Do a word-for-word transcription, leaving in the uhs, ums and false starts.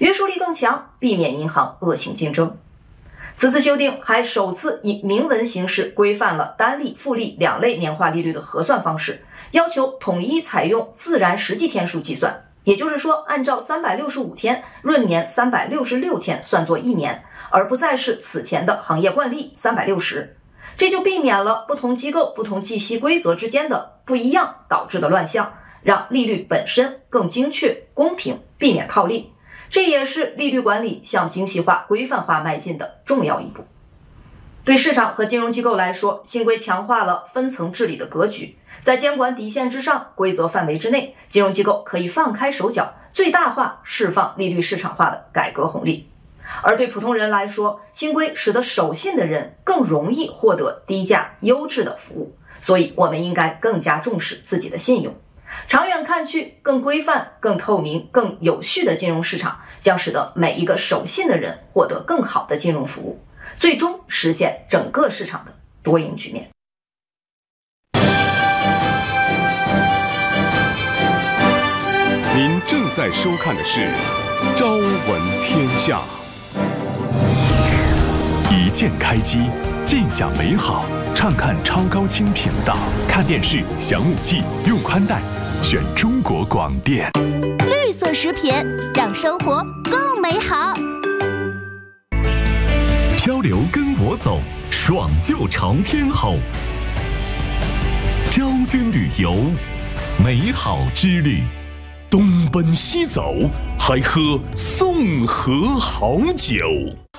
约束力更强，避免银行恶性竞争。此次修订还首次以明文形式规范了单利、复利两类年化利率的核算方式，要求统一采用自然实际天数计算，也就是说，按照三百六十五天闰年三百六十六天算作一年，而不再是此前的行业惯例三百六十。这就避免了不同机构、不同计息规则之间的不一样导致的乱象，让利率本身更精确、公平，避免套利。这也是利率管理向精细化、规范化迈进的重要一步。对市场和金融机构来说，新规强化了分层治理的格局，在监管底线之上、规则范围之内，金融机构可以放开手脚，最大化释放利率市场化的改革红利。而对普通人来说，新规使得守信的人更容易获得低价优质的服务，所以我们应该更加重视自己的信用。长远看去，更规范、更透明、更有序的金融市场将使得每一个守信的人获得更好的金融服务，最终实现整个市场的多赢局面。 您正在收看的是《朝闻天下》。一键开机，尽享美好，畅看超高清频道，看电视、享五 G， 用宽带，选中国广电。 绿色食品，让生活更美好。 漂流跟我走，爽就朝天吼。昭君旅游，美好之旅。东奔西走，还喝宋河好酒。